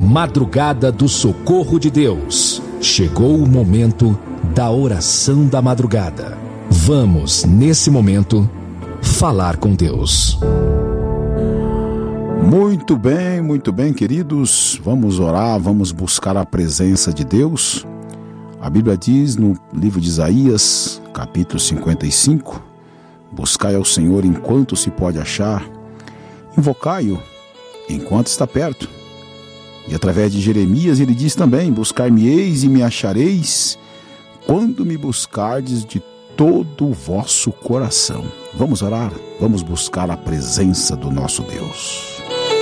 Madrugada do Socorro de Deus. Chegou o momento da oração da madrugada. Vamos, nesse momento, falar com Deus. Muito bem, queridos. Vamos orar, vamos buscar a presença de Deus. A Bíblia diz no livro de Isaías, capítulo 55, buscai ao Senhor enquanto se pode achar, invocai-o enquanto está perto. E através de Jeremias ele diz também, buscar-me-eis e me achareis, quando me buscardes de todo o vosso coração. Vamos orar, vamos buscar a presença do nosso Deus.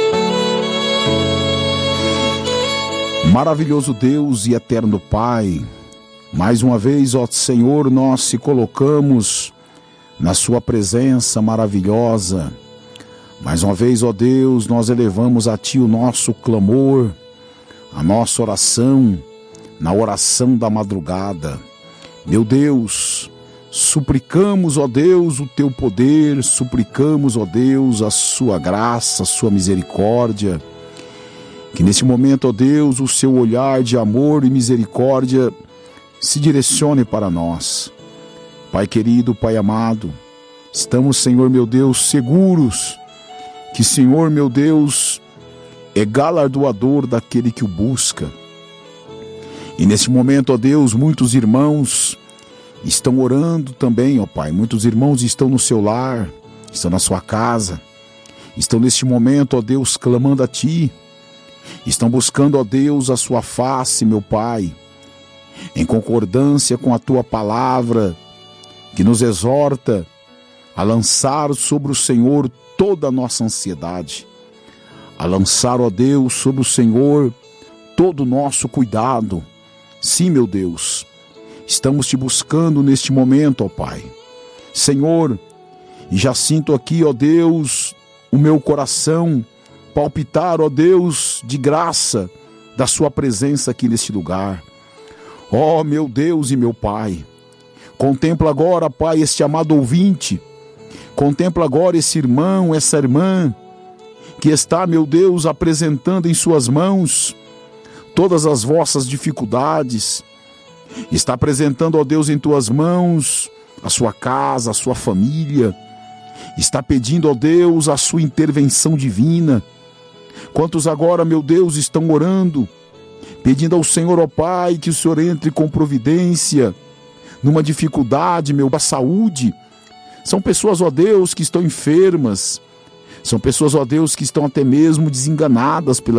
Maravilhoso Deus e eterno Pai, mais uma vez, ó Senhor, nós se colocamos na sua presença maravilhosa. Mais uma vez, ó Deus, nós elevamos a Ti o nosso clamor, a nossa oração, na oração da madrugada. Meu Deus, suplicamos, ó Deus, o Teu poder, suplicamos, ó Deus, a Sua graça, a Sua misericórdia. Que nesse momento, ó Deus, o Seu olhar de amor e misericórdia se direcione para nós. Pai querido, Pai amado, estamos, Senhor meu Deus, seguros que, Senhor meu Deus, é galardoador daquele que o busca. E nesse momento, ó Deus, muitos irmãos estão orando também, ó Pai. Muitos irmãos estão no seu lar, estão na sua casa, estão neste momento, ó Deus, clamando a Ti. Estão buscando, ó Deus, a Sua face, meu Pai, em concordância com a Tua palavra, que nos exorta a lançar sobre o Senhor toda a nossa ansiedade, a lançar, ó Deus, sobre o Senhor todo o nosso cuidado. Sim, meu Deus, estamos Te buscando neste momento, ó Pai. Senhor, e já sinto aqui, ó Deus, o meu coração palpitar, ó Deus, de graça da Sua presença aqui neste lugar. Ó meu Deus e meu Pai, contempla agora, Pai, este amado ouvinte, contempla agora esse irmão, essa irmã, que está, meu Deus, apresentando em Suas mãos todas as vossas dificuldades, está apresentando, ó Deus, em Tuas mãos a sua casa, a sua família, está pedindo, ó Deus, a Sua intervenção divina. Quantos agora, meu Deus, estão orando, pedindo ao Senhor, ó Pai, que o Senhor entre com providência numa dificuldade, meu, da saúde. São pessoas, ó Deus, que estão enfermas. São pessoas, ó Deus, que estão até mesmo desenganadas pela